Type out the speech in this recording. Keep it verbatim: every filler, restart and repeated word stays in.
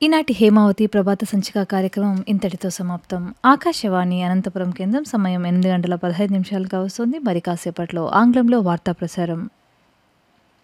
ఈనాటి 'హేమావతి' ప్రభాత సంచిక కార్యక్రమం ఇంతటితో సమాప్తం. ఆకాశవాణి అనంతపురం కేంద్రం సమయం ఎనిమిది గంటల పదహైదు నిమిషాలుగా వస్తుంది. మరి కాసేపట్లో ఆంగ్లంలో వార్తా ప్రసారం.